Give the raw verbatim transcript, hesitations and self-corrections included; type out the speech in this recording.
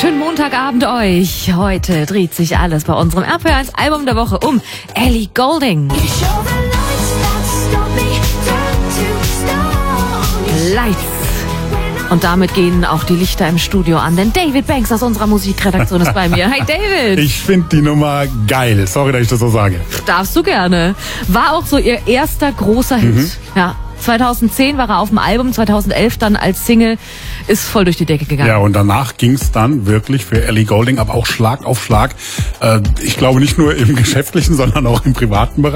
Schönen Montagabend euch. Heute dreht sich alles bei unserem R P R eins Album der Woche um Ellie Goulding. Lights. Und damit gehen auch die Lichter im Studio an, denn David Banks aus unserer Musikredaktion ist bei mir. Hi David. Ich finde die Nummer geil. Sorry, dass ich das so sage. Darfst du gerne. War auch so ihr erster großer Hit. Mhm. Ja. zweitausendzehn war er auf dem Album, zweitausendelf dann als Single, ist voll durch die Decke gegangen. Ja, und danach ging es dann wirklich für Ellie Goulding, aber auch Schlag auf Schlag. Äh, ich glaube nicht nur im geschäftlichen, sondern auch im privaten Bereich.